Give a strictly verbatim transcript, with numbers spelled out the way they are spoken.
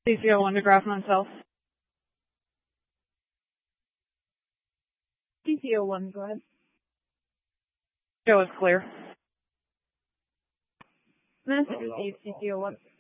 C C O one to graph myself. C C O one, go ahead. Show is clear. Master C C O one.